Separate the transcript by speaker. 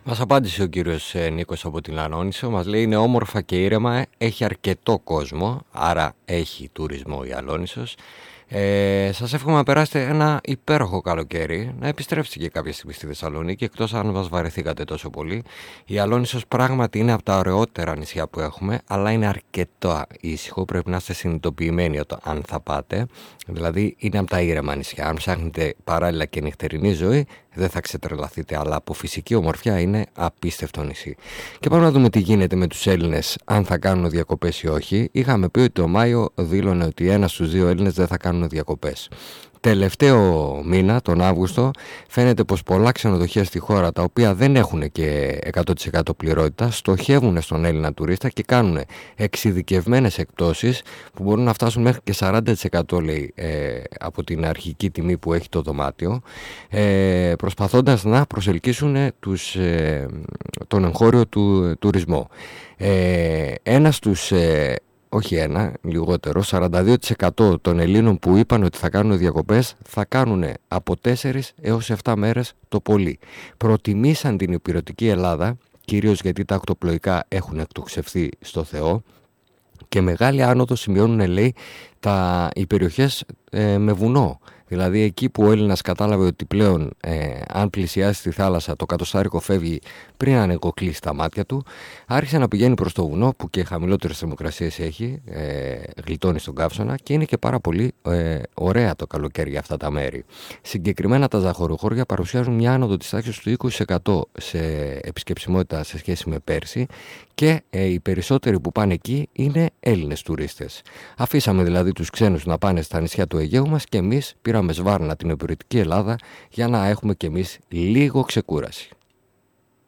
Speaker 1: Μας απάντησε ο κύριος Νίκος από την Αλόνισο, μας λέει είναι όμορφα και ήρεμα, έχει αρκετό κόσμο, άρα έχει τουρισμό η Αλόνισος. Σας εύχομαι να περάσετε ένα υπέροχο καλοκαίρι, να επιστρέψετε και κάποια στιγμή στη Θεσσαλονίκη, εκτός αν μας βαρεθήκατε τόσο πολύ. Η Αλόνισος πράγματι είναι από τα ωραιότερα νησιά που έχουμε, αλλά είναι αρκετό ήσυχο, πρέπει να είστε συνειδητοποιημένοι αν θα πάτε. Δηλαδή είναι από τα ήρεμα νησιά, αν ψάχνετε παράλληλα και νυχτερινή ζωή δεν θα ξετρελαθείτε, αλλά από φυσική ομορφιά είναι απίστευτο νησί. Και πάμε να δούμε τι γίνεται με τους Έλληνες, αν θα κάνουν διακοπές ή όχι. Είχαμε πει ότι το Μάιο δήλωνε ότι 1 στους 2 Έλληνες δεν θα κάνουν διακοπές. Τελευταίο μήνα, τον Αύγουστο, φαίνεται πως πολλά ξενοδοχεία στη χώρα, τα οποία δεν έχουν και 100% πληρότητα, στοχεύουν στον Έλληνα τουρίστα και κάνουν εξειδικευμένες εκπτώσεις που μπορούν να φτάσουν μέχρι και 40% λέει, από την αρχική τιμή που έχει το δωμάτιο, προσπαθώντας να προσελκύσουν τον εγχώριο τουρισμό. Όχι ένα, λιγότερο, 42% των Ελλήνων που είπαν ότι θα κάνουν διακοπές θα κάνουν από 4 έως 7 μέρες το πολύ. Προτιμήσαν την υπηρετική Ελλάδα, κυρίως γιατί τα ακτοπλοϊκά έχουν εκτοξευθεί στο Θεό, και μεγάλη άνοδο σημειώνουν, λέει, οι περιοχές με βουνό. Δηλαδή εκεί που ο Έλληνας κατάλαβε ότι πλέον αν πλησιάσει τη θάλασσα το κατοστάρικο φεύγει πριν ανοικοκλείσει τα μάτια του, άρχισε να πηγαίνει προς το βουνό που και χαμηλότερες θερμοκρασίες έχει, γλιτώνει στον καύσωνα και είναι και πάρα πολύ ωραία το καλοκαίρι για αυτά τα μέρη. Συγκεκριμένα τα ζαχαροχώρια παρουσιάζουν μια άνοδο της τάξης του 20% σε επισκεψιμότητα σε σχέση με πέρσι και οι περισσότεροι που πάνε εκεί είναι Έλληνες τουρίστες. Αφήσαμε δηλαδή τους ξένους να πάνε στα νησιά του Αιγαίου μας και εμείς πήραμε σβάρνα την υπηρετική Ελλάδα για να έχουμε κι εμείς λίγο ξεκούραση.